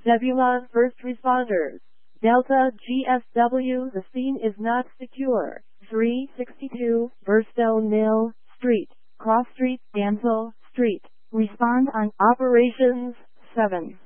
Zebulon First Responders. Delta GSW, the scene is not secure. 362, Burstone Mill Street, Cross Street, Danville Street. Respond on Operations 7.